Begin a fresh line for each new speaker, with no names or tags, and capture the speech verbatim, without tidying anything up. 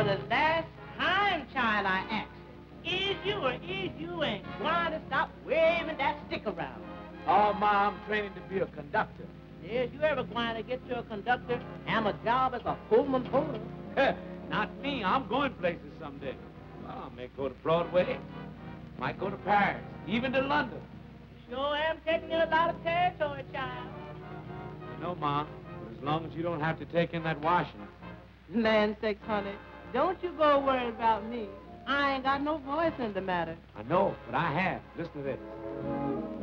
For the last time, child, I ask you, is you or is you ain't going to stop waving that stick around?
Oh, Ma, I'm training to be a conductor.
Is you ever going to get to a conductor and a job as a Pullman porter?
Not me. I'm going places someday. Well, I may go to Broadway. Might go to Paris, even to London.
Sure am taking in a lot of territory, child.
You know, Ma, but as long as you don't have to take in that washing.
Land sakes, honey, don't you go worry about me. I ain't got no voice in the matter.
I know, but I have. Listen to this.